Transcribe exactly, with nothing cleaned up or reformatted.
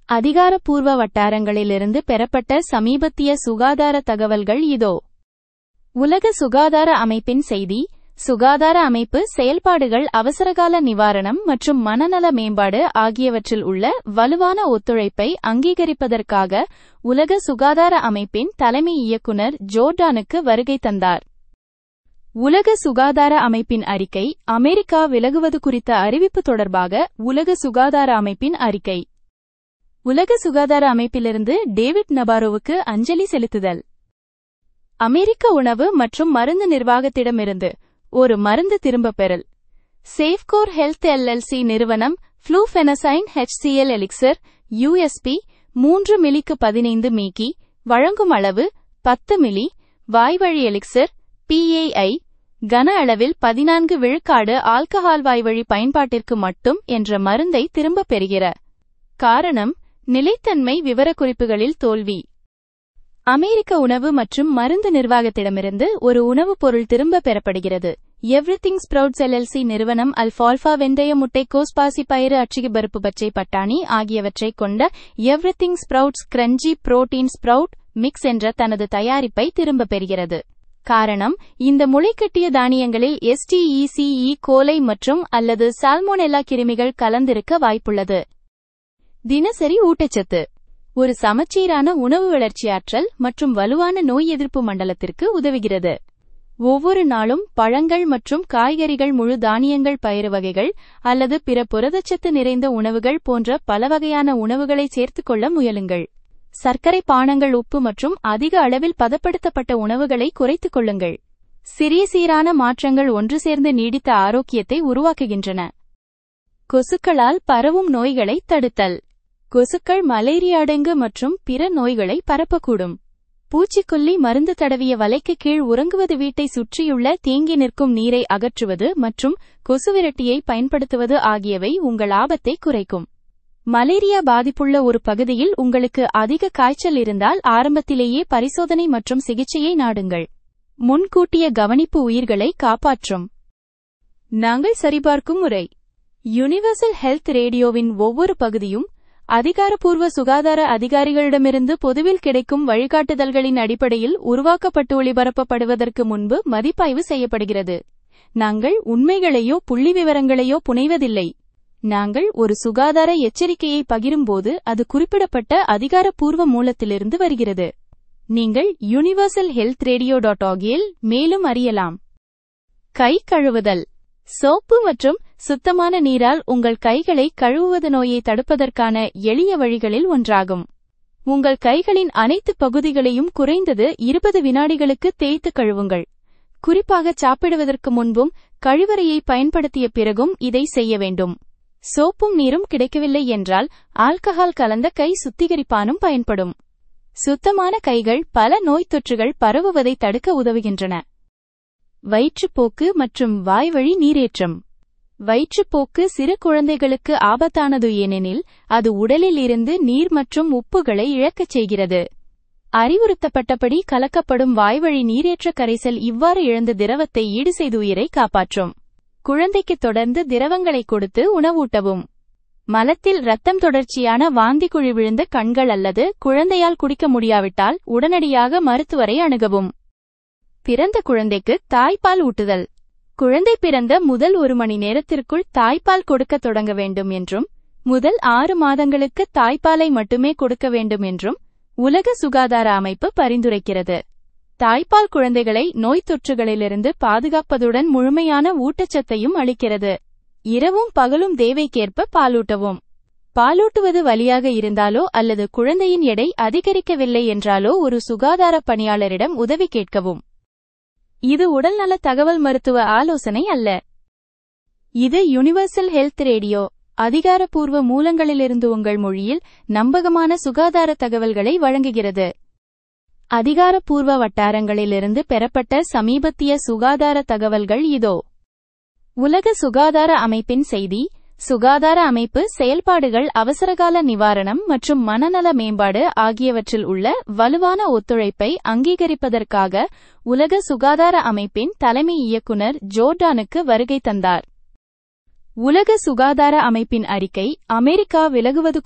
அதிகாரப்பூர்வ வட்டாரங்களிலிருந்து பெறப்பட்ட சமீபத்திய சுகாதார தகவல்கள் இதோ. உலக சுகாதார அமைப்பின் செய்தி, சுகாதார அமைப்பு செயல்பாடுகள் அவசரகால நிவாரணம் மற்றும் மனநல மேம்பாடு ஆகியவற்றில் உள்ள வலுவான ஒத்துழைப்பை அங்கீகரிப்பதற்காக உலக சுகாதார அமைப்பின் தலைமை இயக்குனர் ஜோர்டானுக்கு வருகை தந்தார். உலக சுகாதார அமைப்பின் அறிக்கை, அமெரிக்கா விலகுவது குறித்த அறிவிப்பு தொடர்பாக உலக சுகாதார அமைப்பின் அறிக்கை. உலக சுகாதார அமைப்பிலிருந்து டேவிட் நபாரோவுக்கு அஞ்சலி செலுத்துதல். அமெரிக்க உணவு மற்றும் மருந்து நிர்வாகத்திடமிருந்து ஒரு மருந்து திரும்பப் பெறல். சேஃப்கோர் ஹெல்த் எல்எல்சி நிறுவனம் ஃப்ளூஃபெனசைன் ஹெச்சிஎல் எலிக்சர் யூஎஸ்பி மூன்று மில்லிக்கு பதினைந்து மீக்கி வழங்கும் அளவு பத்து மில்லி. வாய்வழி எலிக்சர் பிஏஐ கன அளவில் பதினான்கு விழுக்காடு ஆல்கஹால் வாய்வழி பயன்பாட்டிற்கு மட்டும் என்ற மருந்தை திரும்பப் பெறுகிற. காரணம் நிலைத்தன்மை விவரக்குறிப்புகளில் தோல்வி. அமெரிக்க உணவு மற்றும் மருந்து நிர்வாகத்திடமிருந்து ஒரு உணவுப் பொருள் திரும்ப பெறப்படுகிறது. எவ்ரிதிங் ஸ்ப்ரவுட்ஸ் எல்எல்சி நிறுவனம் அல்ஃபால்ஃபா வெந்தய முட்டைக்கோஸ் பாசிப்பயிறு அச்சிகி பருப்பு பச்சை பட்டாணி ஆகியவற்றைக் கொண்ட everything sprouts crunchy protein sprout mix என்ற தனது தயாரிப்பை திரும்பப் பெறுகிறது. காரணம் இந்த முளைக்கட்டிய தானியங்களில் எஸ்டிஇசிஇ கோலை மற்றும் அல்லது சால்மோனெல்லா கிருமிகள் கலந்திருக்க வாய்ப்புள்ளது. தினசரி ஊட்டச்சத்து. ஒரு சமச்சீரான உணவு வளர்ச்சியாற்றல் மற்றும் வலுவான நோய் எதிர்ப்பு மண்டலத்திற்கு உதவுகிறது. ஒவ்வொரு நாளும் பழங்கள் மற்றும் காய்கறிகள், முழு தானியங்கள், பயிறு வகைகள் அல்லது பிற புரதச்சத்து நிறைந்த உணவுகள் போன்ற பல வகையான உணவுகளை சேர்த்துக்கொள்ள முயலுங்கள். சர்க்கரை பானங்கள், உப்பு மற்றும் அதிக அளவில் பதப்படுத்தப்பட்ட உணவுகளை குறைத்துக் கொள்ளுங்கள். சிறிய சீரான மாற்றங்கள் ஒன்று சேர்ந்து நீடித்த ஆரோக்கியத்தை உருவாக்குகின்றன. கொசுக்களால் பரவும் நோய்களை தடுத்தல். கொசுக்கள் மலேரியா, டெங்கு மற்றும் பிற நோய்களை பரப்பக்கூடும். பூச்சிக்கொல்லி மருந்து தடவிய வலைக்கு கீழ் உறங்குவது, வீட்டை சுற்றியுள்ள தேங்கி நிற்கும் நீரை அகற்றுவது மற்றும் கொசுவிரட்டியை பயன்படுத்துவது ஆகியவை உங்கள் ஆபத்தை குறைக்கும். மலேரியா பாதிப்புள்ள ஒரு பகுதியில் உங்களுக்கு அதிக காய்ச்சல் இருந்தால் ஆரம்பத்திலேயே பரிசோதனை மற்றும் சிகிச்சையை நாடுங்கள். முன்கூட்டிய கவனிப்பு உயிர்களை காப்பாற்றும். நாங்கள் சரிபார்க்கும் முறை. யுனிவர்சல் ஹெல்த் ரேடியோவின் ஒவ்வொரு பகுதியும் அதிகாரப்பூர்வ சுகாதார அதிகாரிகளிடமிருந்து பொதுவில் கிடைக்கும் வழிகாட்டுதல்களின் அடிப்படையில் உருவாக்கப்பட்டு ஒளிபரப்பப்படுவதற்கு முன்பு மதிப்பாய்வு செய்யப்படுகிறது. நாங்கள் உண்மைகளையோ புள்ளிவிவரங்களையோ புனைவதில்லை. நாங்கள் ஒரு சுகாதார எச்சரிக்கையை பகிரும்போது அது குறிப்பிடப்பட்ட அதிகாரப்பூர்வ மூலத்திலிருந்து வருகிறது. நீங்கள் யுனிவர்சல் ஹெல்த் ரேடியோ டாட் ஆகியில் மேலும் அறியலாம். கை கழுவுதல். சோப்பு மற்றும் சுத்தமான நீரால் உங்கள் கைகளை கழுவுவது நோயை தடுப்பதற்கான எளிய வழிகளில் ஒன்றாகும். உங்கள் கைகளின் அனைத்து பகுதிகளையும் குறைந்தது இருபது வினாடிகளுக்கு தேய்த்து கழுவுங்கள். குறிப்பாக சாப்பிடுவதற்கு முன்பும் கழிவறையை பயன்படுத்திய பிறகும் இதை செய்ய வேண்டும். சோப்பும் நீரும் கிடைக்கவில்லை என்றால் ஆல்கஹால் கலந்த கை சுத்திகரிப்பானும் பயன்படும். சுத்தமான கைகள் பல நோய்த் தொற்றுகள் பரவுவதை தடுக்க உதவுகின்றன. வயிற்றுப்போக்கு மற்றும் வாய்வழி நீரேற்றம். வயிற்றுப்போக்கு சிறு குழந்தைகளுக்கு ஆபத்தானது, ஏனெனில் அது உடலில் இருந்து நீர் மற்றும் உப்புகளை இழக்கச் செய்கிறது. அறிவுறுத்தப்பட்டபடி கலக்கப்படும் வாய்வழி நீரேற்ற கரைசல் இவ்வாறு இழந்த திரவத்தை ஈடுசெய்து உயிரை காப்பாற்றும். குழந்தைக்கு தொடர்ந்து திரவங்களை கொடுத்து உணவூட்டவும். மலத்தில் இரத்தம் தொடர்ச்சியான வாந்தி, குழி விழுந்த கண்கள் அல்லது குழந்தையால் குடிக்க முடியாவிட்டால் உடனடியாக மருத்துவரை அணுகவும். பிறந்த குழந்தைக்கு தாய்ப்பால் ஊட்டுதல். குழந்தை பிறந்த முதல் ஒரு மணி நேரத்திற்குள் தாய்ப்பால் கொடுக்க தொடங்க வேண்டும் என்றும், முதல் ஆறு மாதங்களுக்கு தாய்ப்பாலை மட்டுமே கொடுக்க வேண்டும் என்றும் உலக சுகாதார அமைப்பு பரிந்துரைக்கிறது. தாய்ப்பால் குழந்தைகளை நோய்த் தொற்றுகளிலிருந்து பாதுகாப்பதுடன் முழுமையான ஊட்டச்சத்தையும் அளிக்கிறது. இரவும் பகலும் தேவைக்கேற்ப பாலூட்டவும். பாலூட்டுவது வலியாக இருந்தாலோ அல்லது குழந்தையின் எடை அதிகரிக்கவில்லை என்றாலோ ஒரு சுகாதார பணியாளரிடம் உதவி கேட்கவும். இது உடல்நல தகவல் மருத்துவ ஆலோசனை அல்ல. இது யுனிவர்சல் ஹெல்த் ரேடியோ, அதிகாரப்பூர்வ மூலங்களிலிருந்து உங்கள் மொழியில் நம்பகமான சுகாதார தகவல்களை வழங்குகிறது. அதிகாரப்பூர்வ வட்டாரங்களிலிருந்து பெறப்பட்ட சமீபத்திய சுகாதார தகவல்கள் இதோ. உலக சுகாதார அமைப்பின் செய்தி, சுகாதார அமைப்பு செயல்பாடுகள் அவசரகால நிவாரணம் மற்றும் மனநல மேம்பாடு ஆகியவற்றில் உள்ள வலுவான ஒத்துழைப்பை அங்கீகரிப்பதற்காக உலக சுகாதார அமைப்பின் தலைமை இயக்குனர் ஜோர்டானுக்கு வருகை தந்தார். உலக சுகாதார அமைப்பின் அறிக்கை, அமெரிக்கா விலகுவது